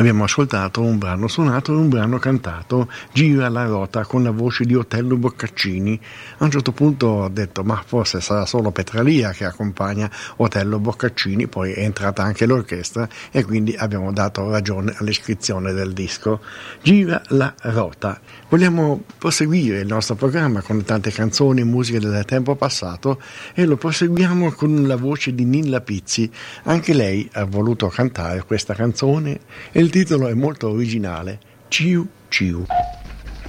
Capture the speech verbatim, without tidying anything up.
Abbiamo ascoltato un brano suonato e un brano cantato, Gira la rota, con la voce di Otello Boccaccini. A un certo punto ho detto, ma forse sarà solo Petralia che accompagna Otello Boccaccini, poi è entrata anche l'orchestra e quindi abbiamo dato ragione all'iscrizione del disco. Gira la rota. Vogliamo proseguire il nostro programma con tante canzoni e musiche del tempo passato e lo proseguiamo con la voce di Nilla Pizzi. Anche lei ha voluto cantare questa canzone e il titolo è molto originale, Ciu Ciu.